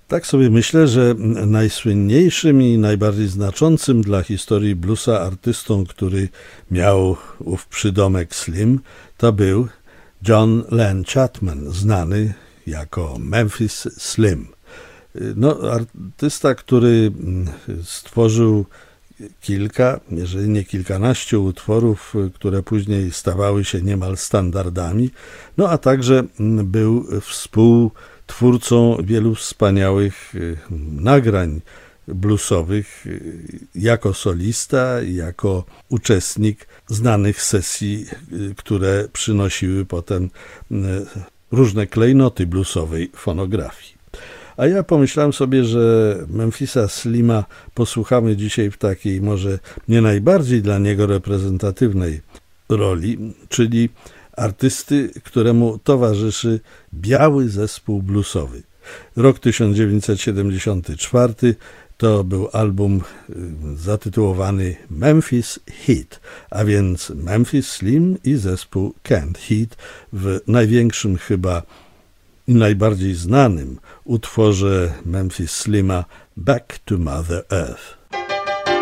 Tak sobie myślę, że najsłynniejszym i najbardziej znaczącym dla historii bluesa artystą, który miał ów przydomek Slim, to był John Len Chapman, znany jako Memphis Slim. Artysta, który stworzył kilka, jeżeli nie kilkanaście utworów, które później stawały się niemal standardami, a także był współtwórcą wielu wspaniałych nagrań bluesowych jako solista i jako uczestnik znanych sesji, które przynosiły potem różne klejnoty bluesowej fonografii. A ja pomyślałem sobie, że Memphisa Slima posłuchamy dzisiaj w takiej może nie najbardziej dla niego reprezentatywnej roli, czyli artysty, któremu towarzyszy biały zespół bluesowy. Rok 1974 to był album zatytułowany Memphis Heat, a więc Memphis Slim i zespół Canned Heat w największym chyba i najbardziej znanym utworze Memphis Slima Back to Mother Earth.